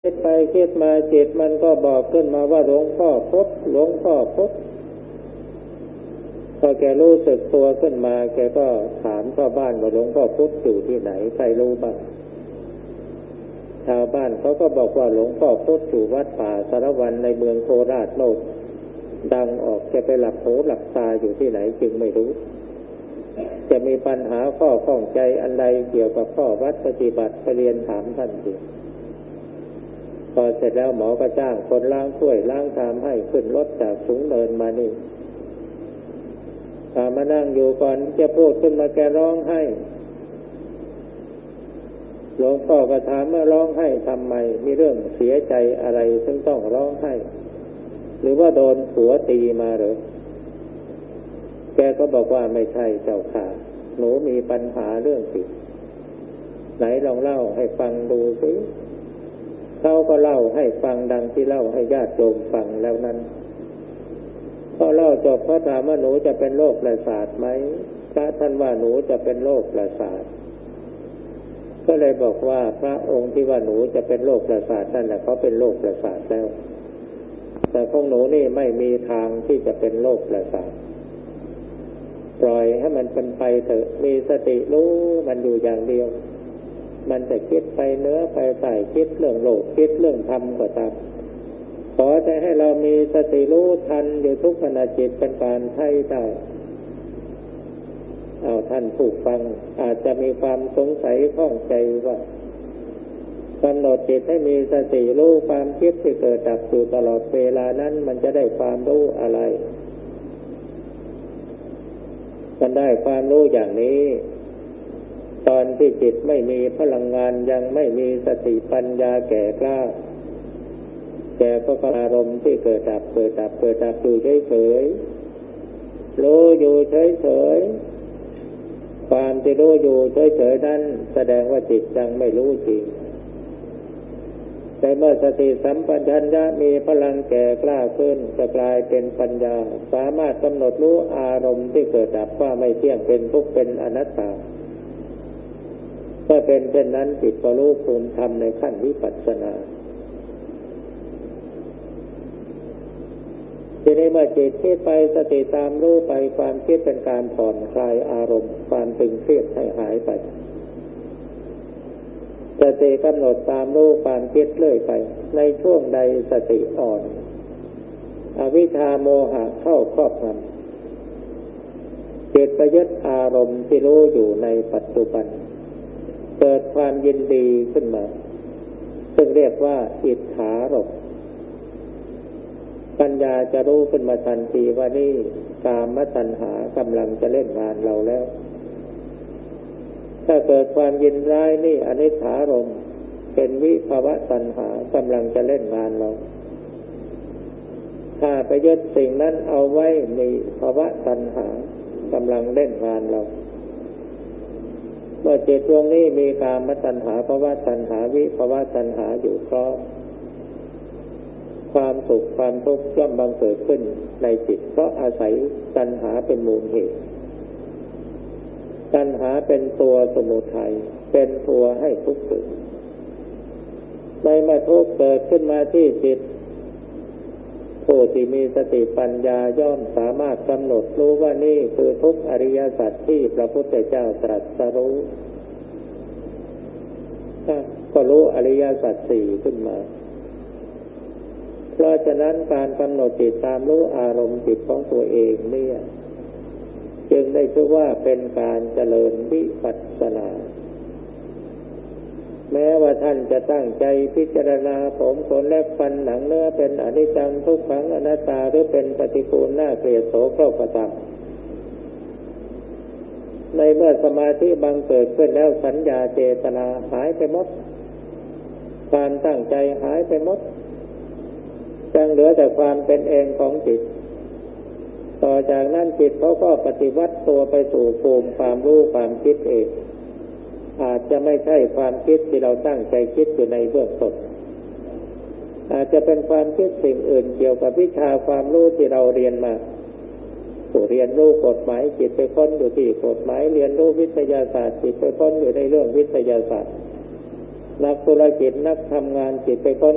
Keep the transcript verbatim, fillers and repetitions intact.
คิดไปคิดมาจิตมันก็บอกขึ้นมาว่าหลวงพ่อพดหลวงพ่อพดพอแกรู้สึกตัวขึ้นมาแกก็ถามชาวบ้านว่าหลวงพ่อพุธอยู่ที่ไหนใครรู้บ้างชาวบ้านเขาก็บอกว่าหลวงพ่อพุธอยู่วัดป่าสารวันในเมืองโคราชโน่นดังออกแกไปหลับหูหลับตาอยู่ที่ไหนจึงไม่รู้จะมีปัญหาข้อข้องใจอันใดเกี่ยวกับข้อวัดปฏิบัติไปเรียนถามท่านดูพอเสร็จแล้วหมอก็จ้างคนล้างถ้วยล้างชามให้ขึ้นรถจากสูงเนินมานี่ตามานั่งอยู่ก่อนจะพูดขึ้นมาแกร้องไห้หลวงพ่อก็ถามว่าร้องไห้ทำไมมีเรื่องเสียใจอะไรซึ่งต้องร้องไห้หรือว่าโดนผัวตีมาหรือแกก็บอกว่าไม่ใช่เจ้าค่ะหนูมีปัญหาเรื่องจิตไหนลองเล่าให้ฟังดูสิเขาก็เล่าให้ฟังดังที่เล่าให้ญาติโยมฟังแล้วนั้นพอเล่าจบเขาถามว่าหนูจะเป็นโรคประสาทไหมพระท่านว่าหนูจะเป็นโรคประสาทก็เลยบอกว่าพระองค์ที่ว่าหนูจะเป็นโรคประสาทนั่นแหละเขาเป็นโรคประสาทแล้วแต่ของหนูนี่ไม่มีทางที่จะเป็นโรคประสาทปล่อยให้มันเป็นไปเถอะมีสติรู้มันอยู่อย่างเดียวมันจะคิดไปเนื้อไปใส่คิดเรื่องโลกคิดเรื่องธรรมก็ตามขอจะให้เรามีสติรู้ทันอยู่ทุกขณะจิตเป็นการใช้ได้เอาท่านผู้ฟังอาจจะมีความสงสัยข้องใจว่ากำหนดจิตให้มีสติรู้ความคิดที่เกิดดับอยู่ตลอดเวลานั้นมันจะได้ความรู้อะไรมันได้ความรู้อย่างนี้ตอนที่จิตไม่มีพลังงานยังไม่มีสติปัญญาแก่กล้าแก่ก็อารมณ์ที่เกิดดับเกิดดับเกิดดับอยู่เฉยๆรู้อยู่เฉยๆความที่รู้อยู่เฉยๆนั้นแสดงว่าจิตยังไม่รู้จริงแต่เมื่อสติสัมปชัญญะมีพลังแก่กล้าขึ้นจะกลายเป็นปัญญาสามารถกำหนดรู้อารมณ์ที่เกิดดับว่าไม่เที่ยงเป็นทุกข์เป็นอนัตตาเมื่อเป็นเช่นนั้นจิตก็รู้ภูมิธรรมในขั้นวิปัสสนาทีนี้เมื่อจิตคิดไปสติตามรู้ไปความคิดเป็นการผ่อนคลายอารมณ์ความตึงเครียดให้หายไปสติกำหนดตามรู้ความคิดเรื่อยไปในช่วงใดสติอ่อนอวิชชาโมหะเข้าครอบงำจิตไปยึดอารมณ์ที่รู้อยู่ในปัจจุบันเกิดความยินดีขึ้นมาซึ่งเรียกว่าอิทธารมปัญญาจะรู้ขึ้นมาทันทีว่านี่กามตัณหากำลังจะเล่นงานเราแล้วถ้าเกิดความยินร้ายนี่อนิจฐารมเป็นวิภวตัณหากำลังจะเล่นงานเราถ้าไปยึดสิ่งนั้นเอาไว้มีภวตัณหากำลังเล่นงานเราเมื่อจิตดวงนี้มีกามตัณหาภวตัณหาวิภวตัณหาอยู่ครอบความสุขความทุกข์ย่อมบังเกิดขึ้นในจิตเพราะอาศัยตัณหาเป็นมูลเหตุตัณหาเป็นตัวสมุทัยเป็นตัวให้ทุกข์เกิดในเมื่อทุกข์เกิดขึ้นมาที่จิตผู้ที่มีสติปัญญาย่อมสามารถกำหนดรู้ว่านี่คือทุกข์อริยสัจที่พระพุทธเจ้าตรัสรู้ก็รู้อริยสัจสี่ขึ้นมาเพราะฉะนั้นการกำหนดจิตตามรู้อารมณ์จิตของตัวเองเนี่ยจึงได้ชื่อว่าเป็นการเจริญวิปัสสนาแม้ว่าท่านจะตั้งใจพิจารณาผมขนเล็บฟันหนังเนื้อเป็นอนิจจังทุกขังอนัตตาหรือเป็นปฏิกูลน่าเกลียดโสโครกตามในเมื่อสมาธิบังเกิดขึ้นแล้วสัญญาเจตนาหายไปหมดความตั้งใจหายไปหมดยังเหลือแต่ความเป็นเองของจิตต่อจากนั้นจิตเขาก็ปฏิวัติตัวไปสู่ภูมิความรู้ความคิดเองอาจจะไม่ใช่ความคิดที่เราตั้งใจคิดอยู่ในเบื้องต้นอาจจะเป็นความคิดสิ่งอื่นเกี่ยวกับวิชาความรู้ที่เราเรียนมาผู้เรียนรู้กฎหมายจิตไปค้นอยู่ที่กฎหมายเรียนรู้วิทยาศาสตร์จิตไปค้นอยู่ในเรื่องวิทยาศาสตร์นักธุรกิจนักทำงานจิตไปค้น